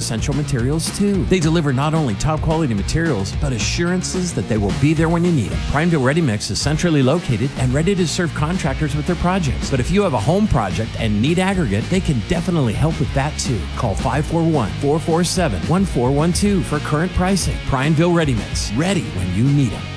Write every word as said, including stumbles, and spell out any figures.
essential materials too. They deliver not only top quality materials, but assurances that they will be there when you need them. Prineville Ready Mix is centrally located and ready to serve contractors with their projects. But if you have a home project and need aggregate, they can definitely help with that too. Call five four one, four four seven, one four one two for current pricing. Prineville Ready Mix, ready when you need them.